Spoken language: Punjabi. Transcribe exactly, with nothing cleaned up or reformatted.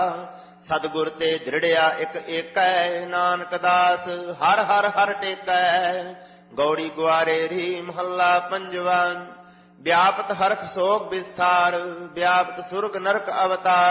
ਸਤਿਗੁਰ ਤੇ ਦ੍ਰਿੜਿਆ ਇਕ ਏਕੈ, ਨਾਨਕ ਦਾਸ ਹਰ ਹਰ ਹਰ ਟੇਕੈ। ਗੌੜੀ ਗੁਆਰੇ ਰੀ ਮਹੱਲਾ ਪੰਜਵਾ। ਵਿਆਪਤ ਹਰਖ ਸੋਗ ਵਿਸਥਾਰ, ਵਿਆਪਤ ਸੁਰਗ ਨਰਕ ਅਵਤਾਰ।